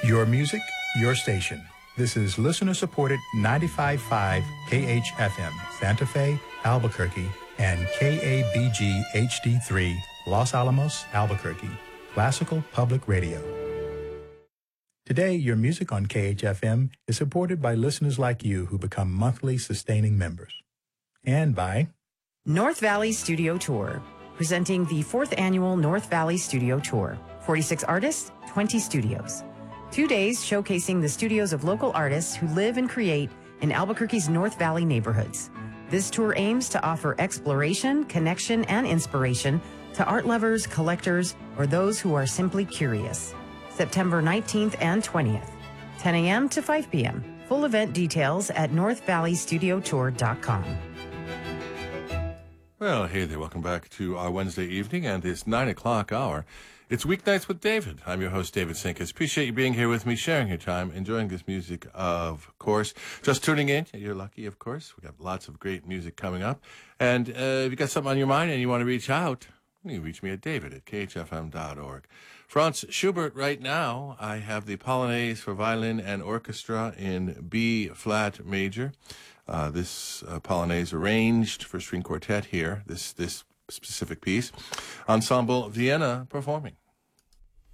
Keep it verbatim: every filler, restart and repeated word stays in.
Your music, your station. This is listener-supported ninety-five point five K H F M, Santa Fe, Albuquerque, and K A B G H D three, Los Alamos, Albuquerque, Classical Public Radio. Today, your music on K H F M is supported by listeners like you who become monthly sustaining members. And by North Valley Studio Tour, presenting the fourth annual North Valley Studio Tour. forty-six artists, twenty studios. Two days showcasing the studios of local artists who live and create in Albuquerque's North Valley neighborhoods. This tour aims to offer exploration, connection, and inspiration to art lovers, collectors, or those who are simply curious. September nineteenth and twentieth, ten a.m. to five p.m. Full event details at north valley studio tour dot com. Well, hey there. Welcome back to our Wednesday evening and this nine o'clock hour. It's Weeknights with David. I'm your host, David Sinkus. Appreciate you being here with me, sharing your time, enjoying this music, of course. Just tuning in, you're lucky, of course. We got lots of great music coming up. And uh, if you got something on your mind and you want to reach out, you can reach me at david at k h f m dot org. Franz Schubert, right now, I have the Polonaise for violin and orchestra in B flat major. Uh, this uh, Polonaise arranged for string quartet here, this this specific piece. Ensemble Vienna performing.